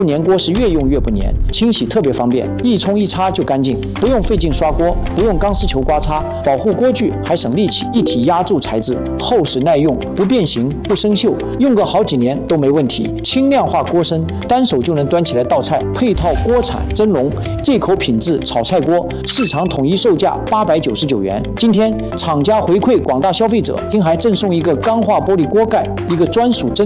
粘锅是越用越不粘，清洗特别方便，一冲一擦就干净，不用费劲刷锅，不用钢丝球刮擦，保护锅具还省力气。一体压铸材质，厚实耐用，不变形不生锈，用个好几年都没问题。轻量化锅身，单手就能端起来倒菜，配套锅铲蒸笼，这口品质炒菜锅，市场统一售价899元。今天厂家回馈广大消费者，并还赠送一个钢化玻璃锅盖，一个专属蒸